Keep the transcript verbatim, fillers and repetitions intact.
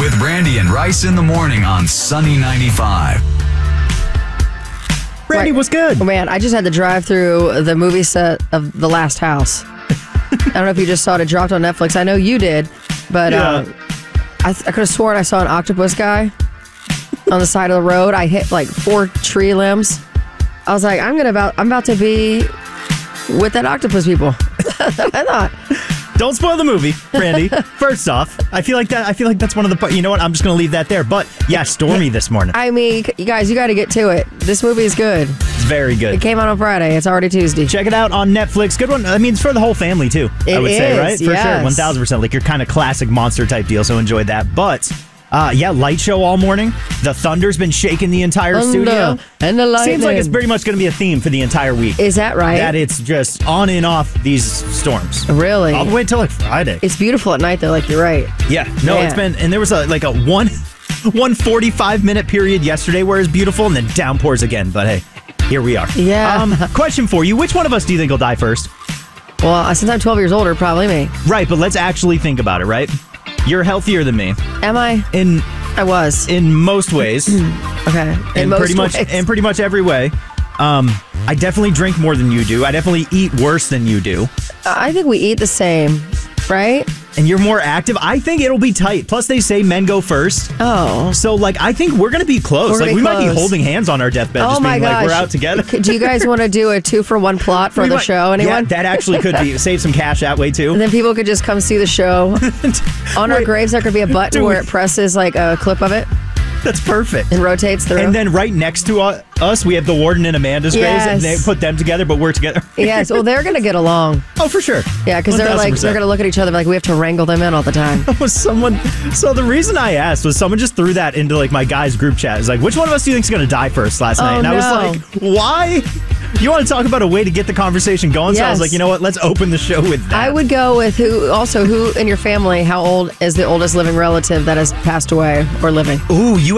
with Brandy and Rice in the morning on Sunny ninety-five. Brandy, what's good? Oh, man, I just had to drive through the movie set of The Last House. I don't know if you just saw it. It dropped on Netflix. I know you did, but Yeah. um, I, th- I could have sworn I saw an octopus guy on the side of the road. I hit like four tree limbs. I was like, I'm gonna about, I'm about to be with that octopus people. I thought. Don't spoil the movie, Brandy. First off, I feel like that. I feel like that's one of the. par- You know what? I'm just going to leave that there. But yeah, stormy this morning. I mean, you guys, you got to get to it. This movie is good. It's very It good. came out on Friday. It's already Tuesday. Check it out on Netflix. Good one. I mean, it's for the whole family too. I It would say, is, right? For yes. sure, one thousand percent. Like your kind of classic monster type deal. So enjoy that. But uh, yeah, light show all morning. The thunder's been shaking the entire Thunder studio. and the lightning. Seems like it's pretty much going to be a theme for the entire week. Is that right? That it's just on and off these storms. Really? All the way till like Friday. It's beautiful at night, though. Like you're right. Yeah, no, Man. it's been, and there was a like a one, one forty-five minute period yesterday where it's beautiful, and then downpours again. But hey, here we are. Yeah. Um, question for you: which one of us do you think will die first? Well, since I'm twelve years older, probably me. Right, but let's actually think about it. Right, you're healthier than me Am I? in I was. in most ways, Okay. In in most pretty much ways. in pretty much every way. Um, I definitely drink more than you do. I definitely eat worse than you do. I think we eat the same, right? And you're more active. I think it'll be tight. Plus, they say men go first. Oh. So, like, I think we're going to be close. We're Like, gonna we be might be close. holding hands on our deathbed, Oh just my being like, gosh. we're out together. Do you guys want to do a two for one plot for We the might- show? Anyone? Yeah, that actually could be. Save some cash that way, too. And then people could just come see the show. On our Wait. graves, there could be a button Dude. where it presses like a clip of it That's perfect. and rotates through. And then right next to uh, us, we have the warden and Amanda's graves, and they Yes. put them together, but we're together. yes, well, they're gonna get along. Oh, for sure. Yeah, because they're like they're gonna look at each other like we have to wrangle them in all the time. Was someone? So the reason I asked was someone just threw that into like my guys group chat. It's like, which one of us do you think's gonna die first last night? Oh, And I was no. like, why? You want to talk about a way to get the conversation going? So I was Yes. like, you know what? Let's open the show with that. I would go with who. Also, who in your family? How old is the oldest living relative that has passed away or living? Ooh, you